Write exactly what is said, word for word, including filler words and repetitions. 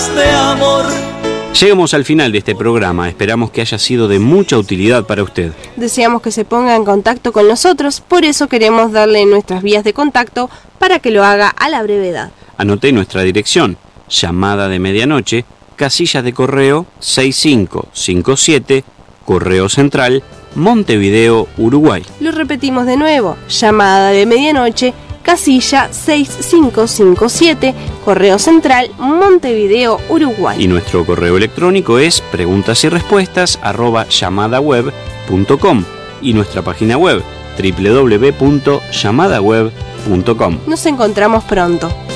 palabras de amor. Llegamos al final de este programa, esperamos que haya sido de mucha utilidad para usted. Deseamos que se ponga en contacto con nosotros, por eso queremos darle nuestras vías de contacto para que lo haga a la brevedad. Anoté nuestra dirección, llamada de medianoche, casilla de correo seis cinco cinco siete, Correo Central, Montevideo, Uruguay. Lo repetimos de nuevo, llamada de medianoche, casilla seis cinco cinco siete, Correo Central, Montevideo, Uruguay. Y nuestro correo electrónico es preguntas y respuestas arroba llamadaweb punto com y nuestra página web doble u doble u doble u punto llamadaweb punto com. Nos encontramos pronto.